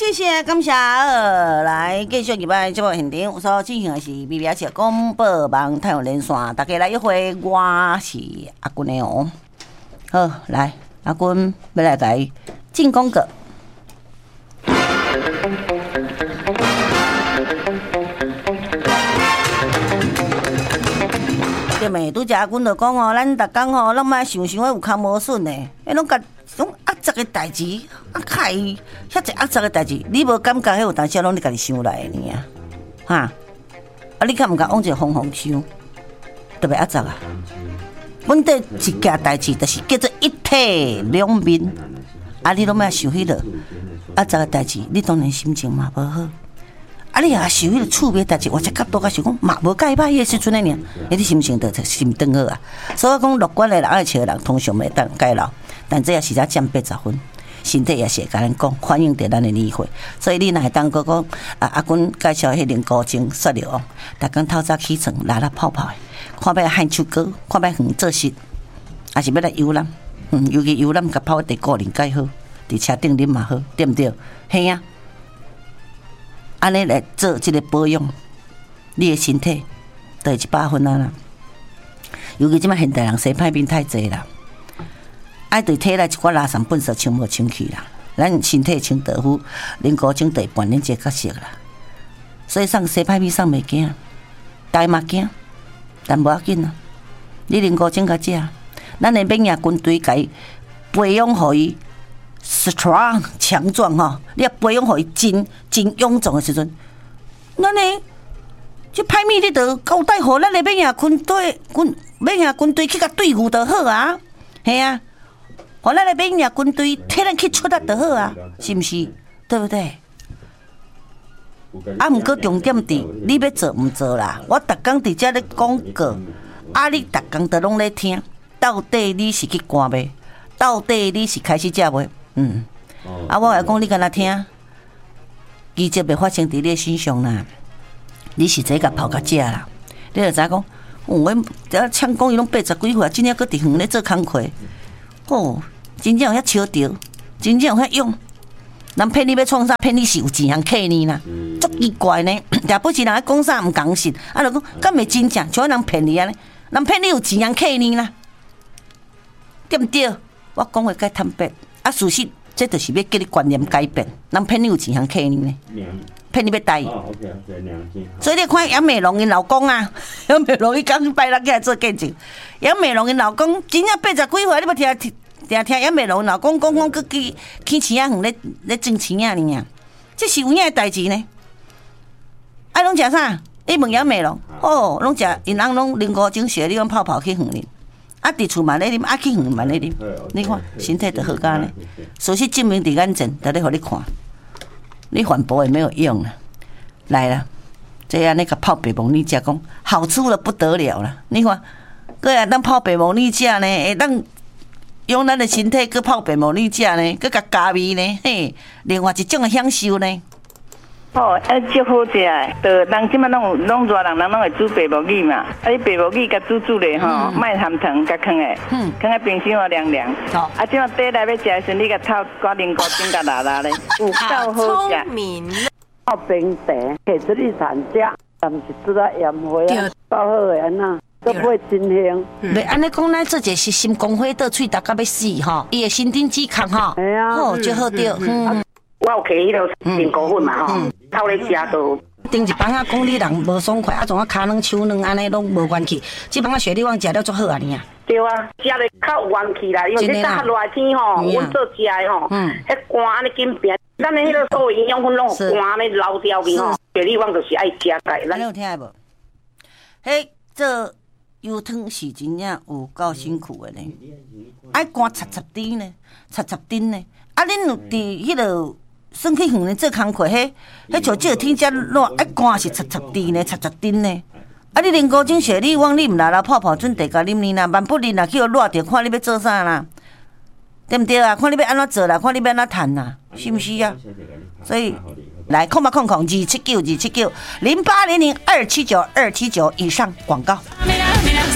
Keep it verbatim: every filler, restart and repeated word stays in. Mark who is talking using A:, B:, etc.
A: 谢谢感谢呃，来继续入来节目现场，所进行的是 B B S 广播网太阳连线，大家来一回，我是阿君的哦。好，来阿君要来来进攻个。对咪？拄只阿君就讲哦，咱逐工吼，拢莫想想有骹无顺的，迄拢甲拢压杂的代志，啊开遐济压杂的代志，你无感觉迄有当时拢你家己想来的呢？哈，啊你敢毋敢往一个方向想？特别压杂啊！阮这一件代志，就是叫做一体两面，啊你拢莫想迄落压杂的代志，你当然心情嘛无好。啊！你若想迄个趣味代志，或者角度甲想讲嘛无介歹，迄个时阵的呢，你心情就心转好啊。所以讲乐观的人、爱笑的人，通常袂当改老，但这也是才占八十分，身体也是会甲咱讲反映着咱的理会。所以你若会当讲讲啊，阿君介绍迄灵高精说了哦，逐工透早起床拉拉泡泡的，看要喊秋歌，看要远做事，还是要来游览，嗯，尤其游览甲泡地个人介好，伫车顶啉嘛好，对毋对？嘿啊！安尼来做即个保养，你的身体就会一百分啊啦。尤其即摆现代人洗歹面太济啦，爱对体内一寡垃圾粪扫清无清去啦，咱身体清道夫，人高精就会扮演这个角色啦。所以上洗歹面上袂惊，大嘛惊，但无要紧啊。你人高精甲食，咱的免疫军队甲伊培养互伊。strong 强壮吼，你要培养互伊真真勇壮的时阵，咱呢，这歹物你着交代互咱的免疫军队，军免疫军队去甲对付就好啊，系啊，互咱的免疫军队替咱去出力就好啊，是毋是？对不对？啊，毋过重点伫你要做毋做啦，我逐工伫遮咧广告，啊，你逐工都拢咧听，到底你是去赶卖？到底你是开始食卖？嗯，啊，我来讲，你敢若听，奇迹袂发生伫你身上啦。你是这个跑甲食啦，你就知影讲，我这抢讲伊拢八十几岁，真正搁伫远咧做工课，哦，真正有遐笑着，真正有遐用。人骗你要创啥？骗你是有钱人客你啦，足奇怪呢。但不是人讲啥毋讲信，啊，就讲敢袂真正，像人骗你安尼，人骗你有钱人客你啦，对毋对？我讲话该坦白。啊，事实这就是要叫你观念改变，人骗你有钱通客你呢，骗你要带伊。所以你看杨美龙因老公啊，杨美龙伊刚拜六起来做见证，杨美龙因老公真正八十几岁，你要听听听听杨美龙老公讲讲，佮去去钱仔远咧咧挣钱仔呢啊，这是有影的代志呢。啊，拢食啥？你问杨美龙，哦，拢食因翁拢零五精血，你讲泡泡去远哩。啊，伫厝嘛咧啉，啊去远嘛咧啉，你看身体就好干咧。事实证明伫眼前，就咧互你看，你反驳也没有用啦。来啦，这样那个泡白蒙利加讲好处了不得了啦。你看，个啊，咱泡白蒙利加呢，会当用咱的身体去泡白蒙利加呢，佮甲加味呢，嘿，另外一种的享受呢。
B: 哦，啊，足好食诶！就人即摆拢有拢热人，人拢会煮白木耳嘛。啊，你白木耳甲煮煮咧吼，莫含糖甲放诶，放喺冰箱哦凉凉。好，啊，即摆底来要食诶时，你甲透瓜零菇精甲拉拉咧，有够好食。
C: 泡冰茶，其实你常食，但是煮啊盐花啊，够好诶安那。都不会真香。
A: 袂安尼讲，咱做者是心光火倒喙，大家要死吼，伊诶心顶脂肪吼，
C: 系啊，
A: 好就好着。嗯，
D: 我有摕迄落面糊粉嘛吼，透咧食都。
A: 顶一帮啊，讲你人无爽快，啊，种啊骹软手软，安尼拢无元气。即帮啊雪莉旺食了足好啊，你啊。
D: 对啊，食咧较有元气啦，因为你搭热天吼，阮做食诶吼，迄寒安尼紧平，咱诶迄个所有营养分拢寒安尼流掉去吼，雪莉旺就是爱食个。
A: 咱有听无？迄做油汤是真正有够辛苦诶呢，爱赶擦擦丁呢，擦擦丁呢。啊，恁有伫迄落算去远咧做工课，迄迄像这天遮热，爱赶是擦擦丁呢，擦擦丁呢。啊，你连高精雪莉旺你毋来啦泡泡准地甲啉呢啦，万不然啦去互热着，看你要做啥啦，对毋对啊？看你要安怎做啦，看你要安怎趁啦，是毋是啊？所以来空吧空空二七九二七九零八零零二七九二七九以上广告。